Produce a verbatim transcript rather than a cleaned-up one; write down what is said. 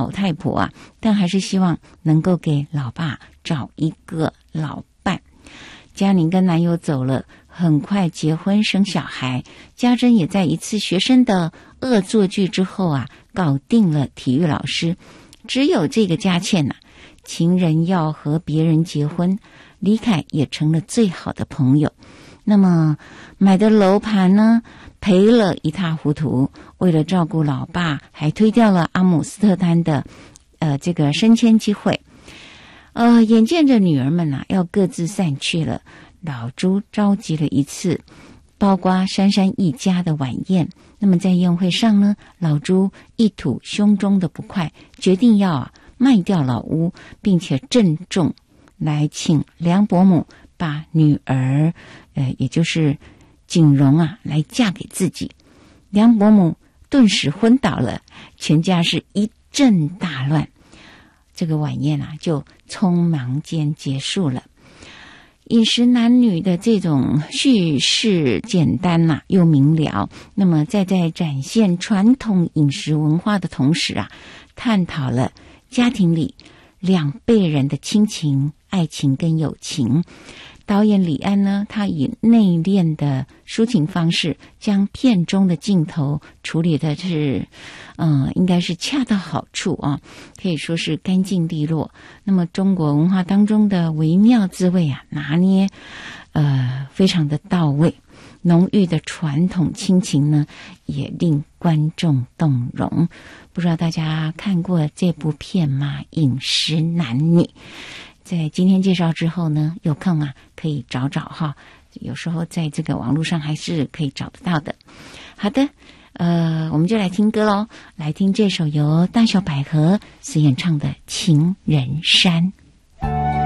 老太婆啊，但还是希望能够给老爸找一个老伴。嘉宁跟男友走了，很快结婚生小孩。家珍也在一次学生的恶作剧之后啊，搞定了体育老师。只有这个佳倩呐、啊，情人要和别人结婚，李凯也成了最好的朋友。那么买的楼盘呢，赔了一塌糊涂。为了照顾老爸，还推掉了阿姆斯特丹的呃这个升迁机会。呃，眼见着女儿们啊要各自散去了，老朱召集了一次包括珊珊一家的晚宴。那么在宴会上呢，老朱一吐胸中的不快，决定要啊卖掉老屋，并且郑重来请梁伯母把女儿呃也就是景荣啊来嫁给自己。梁伯母顿时昏倒了，全家是一阵大乱。这个晚宴啊就匆忙间结束了。饮食男女的这种叙事简单呐、啊、又明了，那么在在展现传统饮食文化的同时啊，探讨了家庭里两辈人的亲情、爱情跟友情。导演李安呢，他以内敛的抒情方式，将片中的镜头处理的是，嗯，应该是恰到好处啊，可以说是干净利落。那么中国文化当中的微妙滋味啊，拿捏，呃，非常的到位。浓郁的传统亲情呢，也令观众动容。不知道大家看过这部片吗？《饮食男女》。在今天介绍之后呢，有空啊可以找找哈，有时候在这个网络上还是可以找得到的。好的，呃，我们就来听歌咯，来听这首由大小百合所演唱的《情人山》。